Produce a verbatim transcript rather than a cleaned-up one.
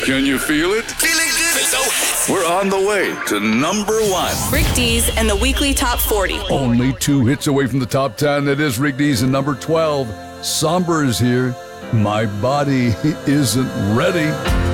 Can you feel it? Feeling good. We're on the way to number one. Rick Dees and the weekly top forty. Only two hits away from the top ten. It is Rick Dees and number twelve. Somber is here. My body isn't ready.